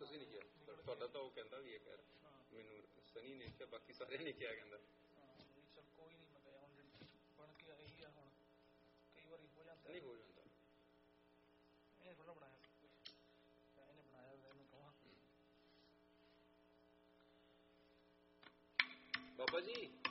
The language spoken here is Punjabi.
ਤੁਸੀਂ ਨਹੀਂ ਕਿਹਾ, ਤੁਹਾਡਾ ਤਾਂ ਉਹ ਕਹਿੰਦਾ ਵੀ ਹੈ ਖੈਰ, ਮੈਨੂੰ ਸਨੀ ਨੇ ਕਿਹਾ, ਬਾਕੀ ਸਾਰਿਆਂ ਨੇ ਕਿਹਾ ਕਹਿੰਦਾ। ਚਲ ਕੋਈ ਨਹੀਂ, ਮੈਂ ਕਿਹਾ ਹੁਣ ਜਿਹੜੀ ਬਣ ਕੇ ਆਈ ਆ ਹੁਣ ਕਈ ਵਾਰੀ ਹੋ ਜਾਂਦਾ, ਨਹੀਂ ਹੋ ਜਾਂਦਾ। ਇਹਨੇ ਥੋੜਾ ਬਣਾਇਆ, ਇਹਨੇ ਬਣਾਇਆ ਇਹਨੂੰ ਕਹਾਂ। ਬਾਬਾ ਜੀ